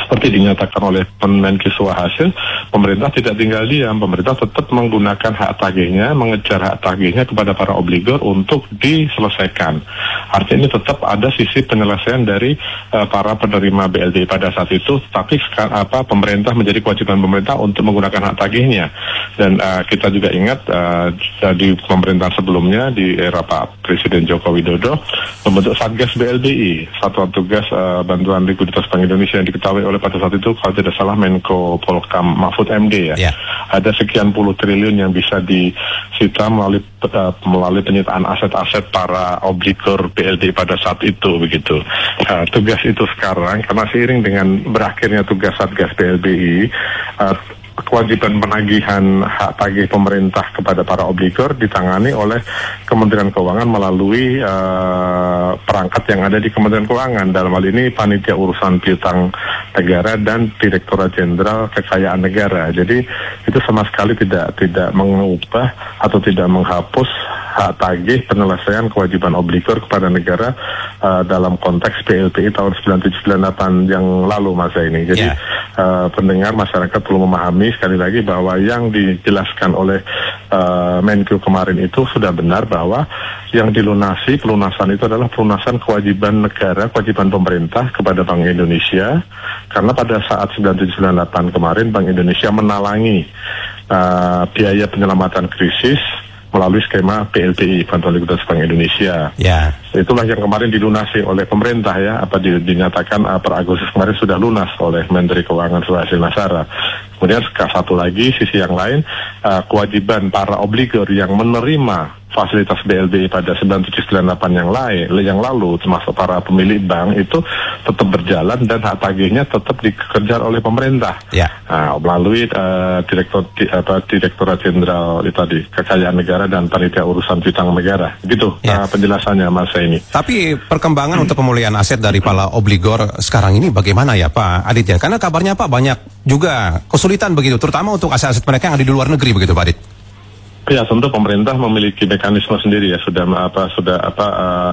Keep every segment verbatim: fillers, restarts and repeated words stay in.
seperti dinyatakan oleh Menkyu Hasil, pemerintah tidak tinggal diam, pemerintah tetap menggunakan hak tagihnya, mengejar hak tagihnya kepada para obligor untuk diselesaikan. Artinya ini tetap ada sisi penyelesaian dari uh, para penerima B L T I pada saat itu, tapi apa pemerintah menjadi kewajiban pemerintah untuk menggunakan hak tagihnya. Dan uh, kita juga ingat uh, di pemerintahan sebelumnya di era Pak Presiden Joko Widodo membentuk Satgas B L B I, Satuan Tugas uh, Bantuan Likuiditas Bank Indonesia, yang diketahui oleh pada saat itu kalau tidak salah Menko Polhukam Mahfud M D ya. Yeah. Ada sekian puluh triliun yang bisa disita melalui uh, melalui penyitaan aset-aset para obligor B L T I pada saat itu begitu. Uh, tugas itu sekarang karena seiring dengan berakhirnya tugas Satgas B L B I, uh, kewajiban penagihan hak tagih pemerintah kepada para obligor ditangani oleh Kementerian Keuangan melalui uh, perangkat yang ada di Kementerian Keuangan. Dalam hal ini Panitia Urusan Piutang Negara dan Direktorat Jenderal Kekayaan Negara. Jadi itu sama sekali tidak tidak mengubah atau tidak menghapus hak tagih penyelesaian kewajiban obligor kepada negara uh, dalam konteks B L T I tahun sembilan tujuh sembilan delapan yang lalu masa ini. Jadi yeah. uh, pendengar masyarakat perlu memahami sekali lagi bahwa yang dijelaskan oleh uh, Menkyu kemarin itu sudah benar, bahwa yang dilunasi, pelunasan itu adalah pelunasan kewajiban negara, kewajiban pemerintah kepada Bank Indonesia, karena pada saat sembilan tujuh sembilan delapan kemarin Bank Indonesia menalangi uh, biaya penyelamatan krisis melalui skema B L T I, Bantuan Likuiditas Bank Indonesia. Ya. Itulah yang kemarin dilunasi oleh pemerintah ya, apa di, dinyatakan uh, per Agustus kemarin sudah lunas oleh Menteri Keuangan Sulawesi Nasara. Kemudian satu lagi, sisi yang lain, uh, kewajiban para obligor yang menerima fasilitas B L B I pada sembilan tujuh sembilan delapan yang lain, yang lalu, termasuk para pemilik bank, itu tetap berjalan dan hak tagihnya tetap dikejar oleh pemerintah. Ya. Nah, melalui uh, direktur di, apa, Direktorat Jenderal itu tadi Kekayaan Negara dan Panitia Urusan Piutang Negara. Gitu ya. uh, penjelasannya Mas ini. Tapi perkembangan hmm. untuk pemulihan aset dari para obligor sekarang ini bagaimana ya Pak Adit ya? Karena kabarnya Pak banyak juga kesulitan begitu, terutama untuk aset-aset mereka yang ada di luar negeri begitu Pak Adit. Ya, tentu pemerintah memiliki mekanisme sendiri ya, sudah apa sudah apa uh,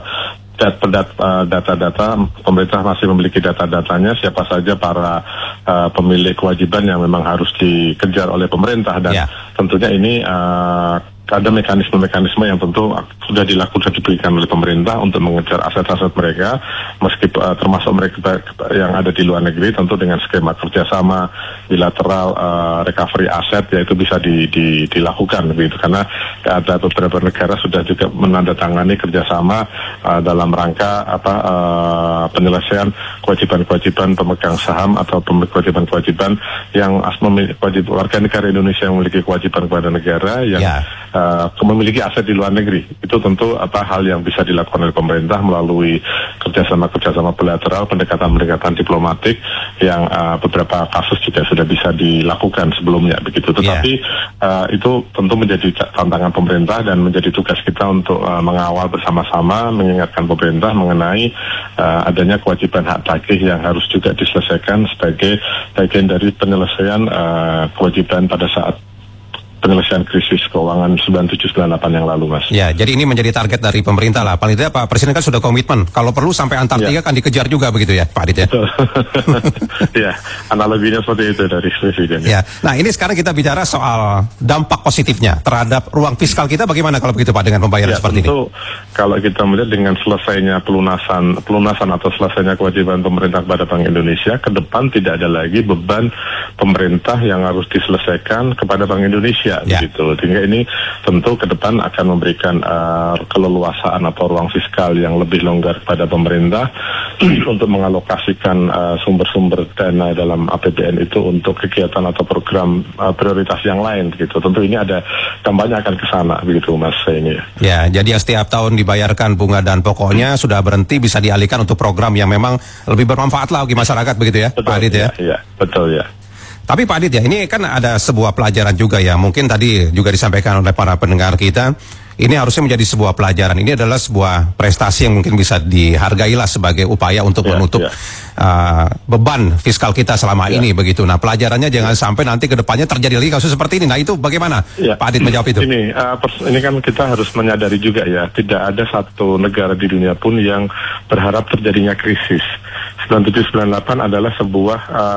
data-data, pemerintah masih memiliki data-datanya siapa saja para uh, pemilik kewajiban yang memang harus dikejar oleh pemerintah, dan yeah. tentunya ini uh, ada mekanisme-mekanisme yang tentu sudah dilakukan, diberikan oleh pemerintah untuk mengejar aset-aset mereka, meskipun uh, termasuk mereka yang ada di luar negeri, tentu dengan skema kerjasama bilateral uh, recovery aset, yaitu bisa di, di, dilakukan begitu, karena ada beberapa negara sudah juga menandatangani kerjasama uh, dalam rangka apa uh, penyelesaian kewajiban-kewajiban pemegang saham atau kewajiban-kewajiban yang wajib warga negara Indonesia yang memiliki kewajiban kepada negara yang yeah. Uh, memiliki aset di luar negeri. Itu tentu apa hal yang bisa dilakukan oleh pemerintah melalui kerjasama-kerjasama bilateral, pendekatan-pendekatan diplomatik yang uh, beberapa kasus juga sudah bisa dilakukan sebelumnya begitu. Tetapi yeah. uh, itu tentu menjadi tantangan pemerintah dan menjadi tugas kita untuk uh, mengawal bersama-sama, mengingatkan pemerintah mengenai uh, adanya kewajiban hak tagih yang harus juga diselesaikan sebagai bagian dari penyelesaian uh, kewajiban pada saat penyelesaian krisis keuangan sembilan tujuh sembilan delapan yang lalu, Mas. Ya, jadi ini menjadi target dari pemerintah lah. Paling tidak Pak Presiden kan sudah komitmen, kalau perlu sampai Antartika ya. Kan dikejar juga begitu ya, Pak Adit ya? Ya, analoginya seperti itu dari Presiden. Ya. Nah, ini sekarang kita bicara soal dampak positifnya terhadap ruang fiskal kita, bagaimana kalau begitu Pak dengan pembayaran ya, seperti tentu, ini? Kalau kita melihat dengan selesainya pelunasan pelunasan atau selesainya kewajiban pemerintah kepada Bank Indonesia, ke depan tidak ada lagi beban pemerintah yang harus diselesaikan kepada Bank Indonesia. Ya. Gitu. Sehingga ini tentu ke depan akan memberikan uh, keleluasaan atau ruang fiskal yang lebih longgar kepada pemerintah untuk mengalokasikan uh, sumber-sumber dana dalam A P B N itu untuk kegiatan atau program uh, prioritas yang lain. Gitu. Tentu ini ada dampaknya akan ke sana, begitu Mas ini. Ya, jadi yang setiap tahun dibayarkan bunga dan pokoknya sudah berhenti bisa dialihkan untuk program yang memang lebih bermanfaat lah bagi masyarakat, begitu ya, betul, Pak Adit ya? Iya, betul ya. Tapi Pak Adit ya, ini kan ada sebuah pelajaran juga ya, mungkin tadi juga disampaikan oleh para pendengar kita, ini harusnya menjadi sebuah pelajaran, ini adalah sebuah prestasi yang mungkin bisa dihargailah sebagai upaya untuk yeah, menutup yeah. Uh, beban fiskal kita selama yeah. ini begitu. Nah, pelajarannya jangan sampai nanti ke depannya terjadi lagi kasus seperti ini. Nah, itu bagaimana yeah. Pak Adit menjawab itu? Ini, uh, ini kan kita harus menyadari juga ya, tidak ada satu negara di dunia pun yang berharap terjadinya krisis. sembilan tujuh sembilan delapan adalah sebuah uh,